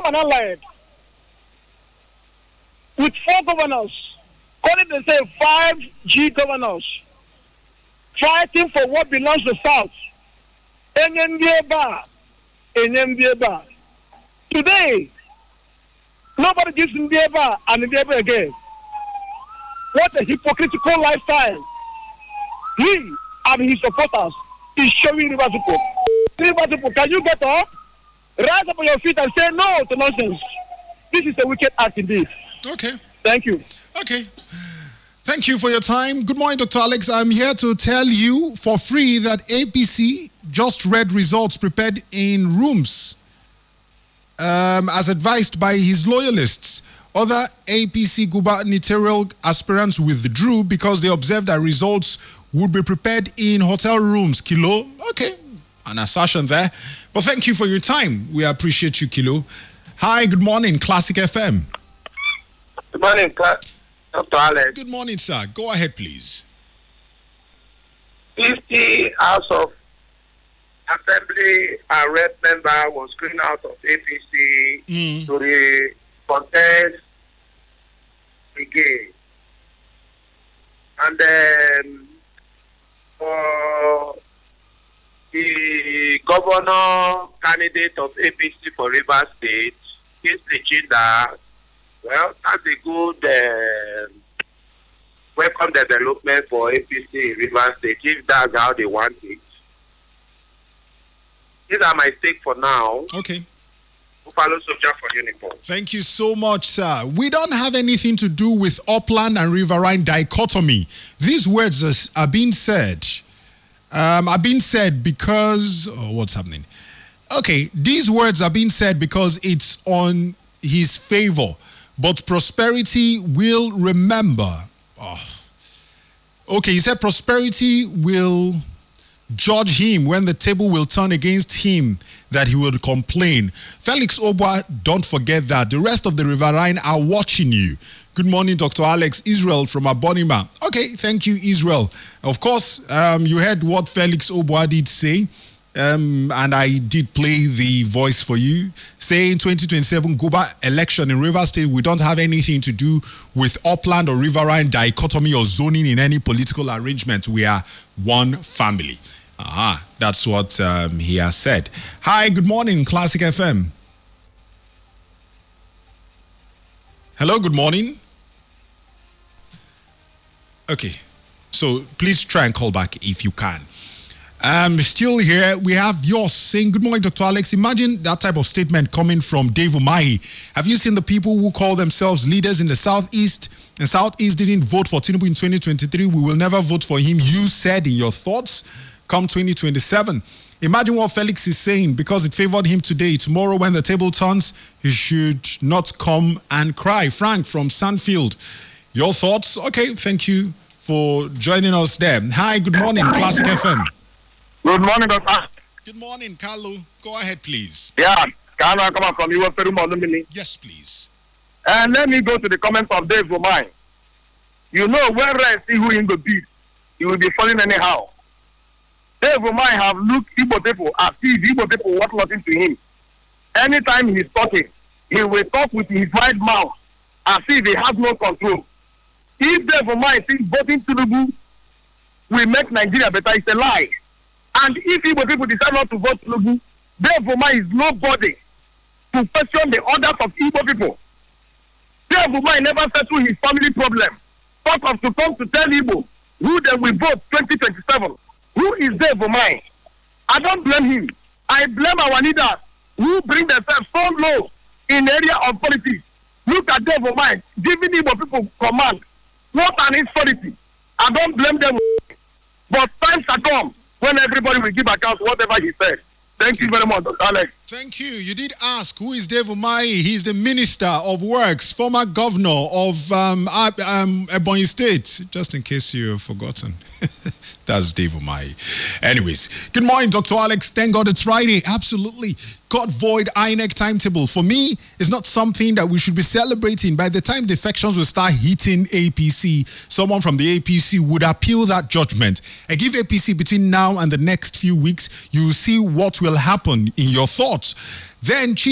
become an allied with 4 governors, calling themselves 5G governors, fighting for what belongs to South. Today, nobody gives Ndieba and Ndieba again. What a hypocritical lifestyle. He and his supporters is showing Rivers people. Rivers people, can you get up? Rise up on your feet and say no to nonsense. This is a wicked act indeed. Okay. Thank you. Okay. Thank you for your time. Good morning, Dr. Alex. I'm here to tell you for free that APC just read results prepared in rooms as advised by his loyalists. Other APC gubernatorial aspirants withdrew because they observed that results would be prepared in hotel rooms. Kilo, okay, an assertion there. But thank you for your time. We appreciate you, Kilo. Hi, good morning, Classic FM. Good morning, Dr. Alex. Good morning, sir. Go ahead, please. 50 House of Assembly and Rep member was screened out of APC to the contest again. And then for the governor candidate of APC for Rivers State, Kingsley Chinda, well, that's a good welcome development for APC in Rivers State, if that's how they want it. These are my take for now. Okay. Buffalo Soldier for uniform. Thank you so much, sir. We don't have anything to do with upland and riverine dichotomy. These words are being said. Because... Oh, what's happening? Okay, these words are being said because it's on his favor. But prosperity will remember. Okay, he said prosperity will judge him when the table will turn against him, that he will complain. Felix Obwa, don't forget that. The rest of the Riverine are watching you. Good morning, Dr. Alex. Israel from Abonima. Okay, thank you, Israel. Of course, you heard what Felix Obwa did say. And I did play the voice for you, saying 2027 Guba election in Rivers State, we don't have anything to do with upland or riverine dichotomy or zoning in any political arrangement. We are one family. That's what he has said. Hi, good morning, Classic FM. Hello, good morning. Okay, so please try and call back if you can. Still here, we have yours saying, good morning, Dr. Alex. Imagine that type of statement coming from Dave Umahi. Have you seen the people who call themselves leaders in the Southeast? And Southeast didn't vote for Tinubu in 2023. We will never vote for him. You said in your thoughts, come 2027. Imagine what Felix is saying because it favored him today. Tomorrow when the table turns, he should not come and cry. Frank from Sandfield. Your thoughts? Okay, thank you for joining us there. Hi, good morning, Classic FM. Good morning, Doctor. Good morning, Carlo. Go ahead, please. Yeah, Carlo, come on from you. Yes, please. And let me go to the comments of Dave Umahi. You know, when Red see who in the beat, he will be falling anyhow. Dave Umahi have looked Igbo people as if Igbo people want nothing to him. Anytime he's talking, he will talk with his wide mouth as if he has no control. If Dave Umahi thinks voting Tinubu will make Nigeria better, it's a lie. And if Igbo people decide not to vote Tinubu, Dave Umahi is nobody to question the orders of Igbo people. Dave Umahi never settled his family problem. Thought of to come to tell Igbo who they will vote 2027. Who is Dave Umahi? I don't blame him. I blame our leaders who bring themselves so low in the area of politics. Look at Dave Umahi giving Igbo people command. What an authority. I don't blame them. But time shall come when everybody will give account to whatever he said. Thank you very much, Dr. Alex. Thank you. You did ask, who is Dave Umahi? He's the Minister of Works, former governor of Ebonyi State, just in case you've forgotten. That's Dave Umahi. Anyways, good morning, Dr. Alex. Thank God it's Friday. Absolutely. God void INEC timetable. For me, it's not something that we should be celebrating. By the time defections will start hitting APC, someone from the APC would appeal that judgment and give APC between now and the next few weeks. You will see what will happen in your thoughts. Then